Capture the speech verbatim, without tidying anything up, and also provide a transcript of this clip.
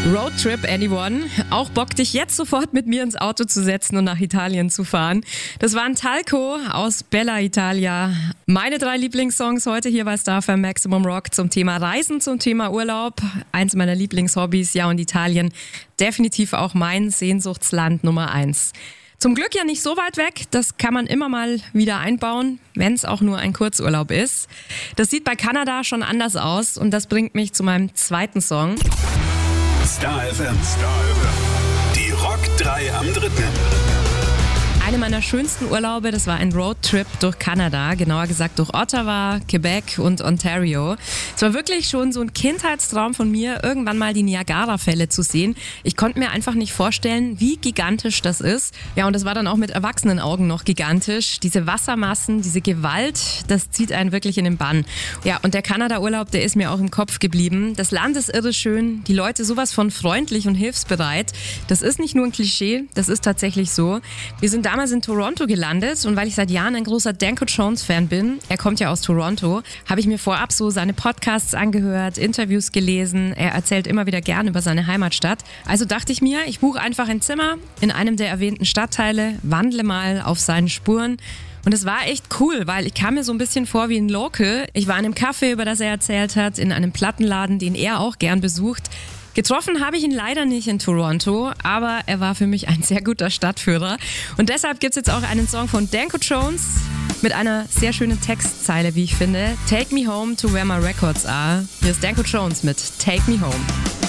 Roadtrip Anyone. Auch Bock, dich jetzt sofort mit mir ins Auto zu setzen und nach Italien zu fahren. Das waren Talco aus Bella Italia. Meine drei Lieblingssongs heute hier bei Star F M Maximum Rock zum Thema Reisen, zum Thema Urlaub. Eins meiner Lieblingshobbys, ja, und Italien definitiv auch mein Sehnsuchtsland Nummer eins. Zum Glück ja nicht so weit weg, das kann man immer mal wieder einbauen, wenn es auch nur ein Kurzurlaub ist. Das sieht bei Kanada schon anders aus und das bringt mich zu meinem zweiten Song. Star F M. Star F M. Die Rock drei am dritten. Eine meiner schönsten Urlaube, das war ein Roadtrip durch Kanada, genauer gesagt durch Ottawa, Quebec und Ontario. Es war wirklich schon so ein Kindheitstraum von mir, irgendwann mal die Niagara-Fälle zu sehen. Ich konnte mir einfach nicht vorstellen, wie gigantisch das ist. Ja, und das war dann auch mit erwachsenen Augen noch gigantisch. Diese Wassermassen, diese Gewalt, das zieht einen wirklich in den Bann. Ja, und der Kanada-Urlaub, der ist mir auch im Kopf geblieben. Das Land ist irre schön, die Leute sowas von freundlich und hilfsbereit. Das ist nicht nur ein Klischee, das ist tatsächlich so. Wir sind damals in Toronto gelandet und weil ich seit Jahren ein großer Danko Jones-Fan bin, er kommt ja aus Toronto, habe ich mir vorab so seine Podcasts angehört, Interviews gelesen. Er erzählt immer wieder gern über seine Heimatstadt. Also dachte ich mir, ich buche einfach ein Zimmer in einem der erwähnten Stadtteile, wandle mal auf seinen Spuren. Und es war echt cool, weil ich kam mir so ein bisschen vor wie ein Local. Ich war in einem Café, über das er erzählt hat, in einem Plattenladen, den er auch gern besucht. Getroffen habe ich ihn leider nicht in Toronto, aber er war für mich ein sehr guter Stadtführer. Und deshalb gibt es jetzt auch einen Song von Danko Jones mit einer sehr schönen Textzeile, wie ich finde. Take me home to where my records are. Hier ist Danko Jones mit Take me home.